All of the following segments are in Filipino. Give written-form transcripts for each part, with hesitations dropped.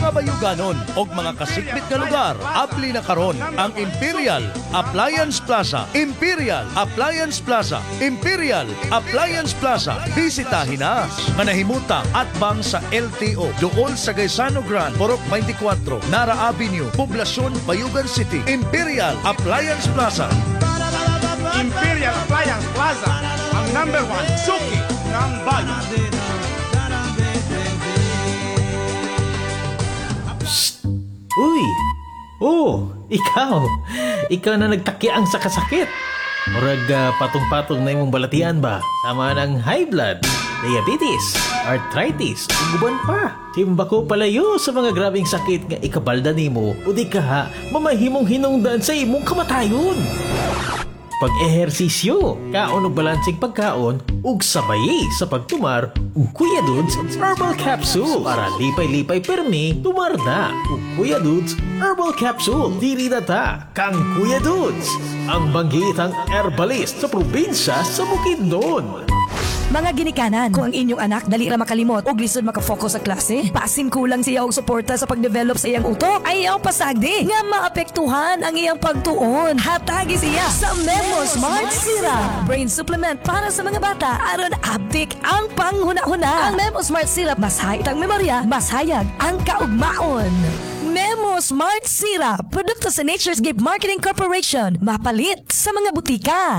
kabayuganon og mga kasikbit nga lugar. Apli na karon ang Imperial Appliance Plaza. Imperial Appliance Plaza. Imperial Appliance Plaza. Bisitahin na. Manahimutang at bang sa LTO. Dool sa Gaisano Grand, Porok 24, Nara Avenue, Poblacion, Bayugan City. Imperial Appliance Plaza. Imperial Appliance Plaza, ang number 1 suki ng bayan. Uy! Oh, ikaw! Ikaw na nagtakiang sa kasakit. Murag patong-patong na imong balatian ba? Sama ng high blood, diabetes, arthritis, ug uban pa. Timba ko palayo sa mga grabing sakit nga ikabalda nimo o di ka ha, mamahimong hinungdan sa imong kamatayon. Pag-ehersisyo, kaon og balansing pagkaon, ug sabayi sa pagtumar, ug Kuya Dudes Herbal Capsule para lipay-lipay permi, tumar na. Ug Kuya Dudes Herbal Capsule, diri na ta, kang Kuya Dudes, ang banggitang herbalist sa probinsya sa Bukidnon. Mga ginikanan, kung ang inyong anak dali ra makalimot o lisod makafocus sa klase, pasin kulang siya og suporta sa pagdevelop sa iyang utok, ayaw pasagdi nga maapektuhan ang iyang pagtuon. Hatagi siya sa Memo Smart Syrup, brain supplement para sa mga bata aron update ang panghuna-huna. Ang Memo Smart Syrup, mas hayag ang memorya, mas hayag ang kaugmaon. Memo Smart Syrup, produkto sa Nature's Gift Marketing Corporation, mapalit sa mga butika.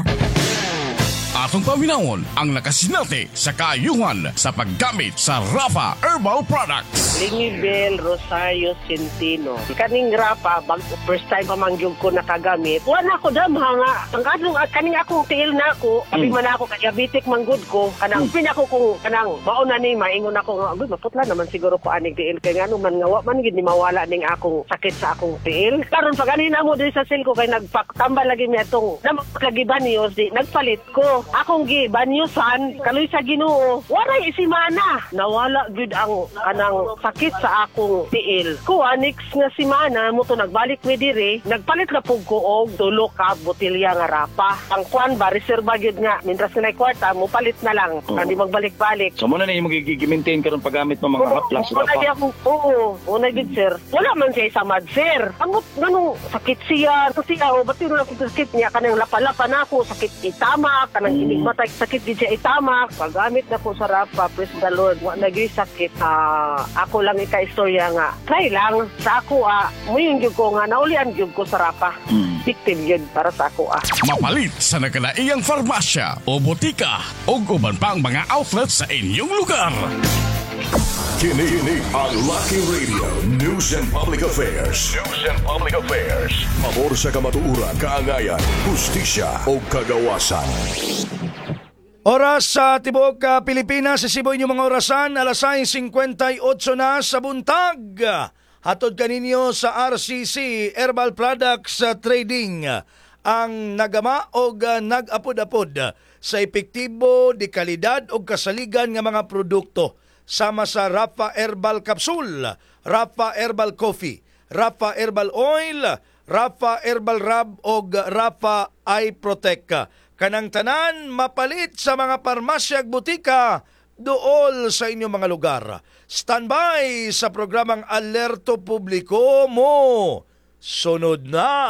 Atong paminawon ang nakasinati sa kaayuhan sa paggamit sa Rafa Herbal Products. Lingibel Rosario Centino. Kaning Rafa, first time pa mangyog ko nakagamit. Wala ko damha nga. Ang kaning akong tiil na ako, sabi man ako ka-diabetic manggod ko, kanang pinako kung kanang mauna ni maingon ako nga, maputla naman siguro ko aning tiil kay ngano man nga wa man gid ni mawala ning akong sakit sa akong tiil. Karon pag anina mo diri sa cell ko kay nagpakatambal lagi mi atong lagi banyos di nagpalit ko. Akong gibanyosan kaloy sa Ginoo. Waray isimana. Nawala gyud ang kanang sakit sa akong tiil. Kuha next nga semana mo to nagbalik mi diri, nagpalit na pug ko og 2 ka botelya nga Rafa. Ang kwan ba reserba gyud nga mintras na kwarta mo palit na lang. Hindi magbalik-balik. So muna na imong gi-maintain karon paggamit mo mga haplas Rafa. Oo, una gyud sir. Wala man siya samad sir. Ang ganung sakit siya, o ba't yun ako sakit niya kanang lapalapa na ako, sakit itama, kanang inig matay sakit di siya itama. Paggamit na ko sa Rafa, praise the Lord, wa naging sakit. Ako lang ika-istorya nga. Try lang sa ako muyong gyud ko nga naulian gyud ko sa Rafa. Victim gyud para sa ako Mapalit sa nakalaiyang farmasya o botika o uban pa ang mga outlets sa inyong lugar. Kini ang Lucky Radio News and Public Affairs. News and Public Affairs. Pabor sa kamatuuran, kaangayan, hustisya o kagawasan. Oras sa Tibuok, Pilipinas, sa Cebu inyong mga orasan, alas 6:58 na sa buntag. Hatod kaninyo sa RCC Herbal Products Trading ang nagama o nag-apod-apod sa epektibo, di kalidad o kasaligan nga mga produkto. Sama sa Rafa Herbal Capsule, Rafa Herbal Coffee, Rafa Herbal Oil, Rafa Herbal Rub o Rafa Eye Protect. Kanang tanan mapalit sa mga parmasya ag butika dool sa inyong mga lugar. Standby sa programang Alerto Publiko mo. Sunod na!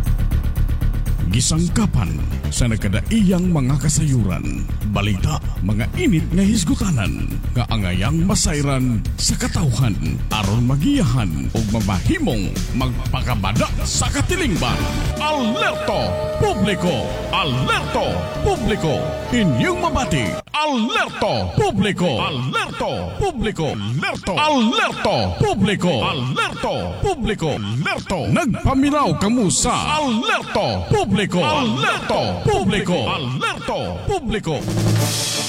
Gisangkapan sa nagkadaiyang mga kasayuran, balita, mga init nga hisgutanan, nga angayang masayran sa katawhan, aron magiyahan o mamahimong magpakabada sa katilingban. Alerto Publiko! Alerto Publiko! Inyong mabati, Alerto Publiko! Alerto Publiko! Alerto! Alerto Publiko! Alerto Publiko! Alerto! Nagpaminaw kamo sa Alerto Publiko! Alerto Publiko! Alerto Publiko!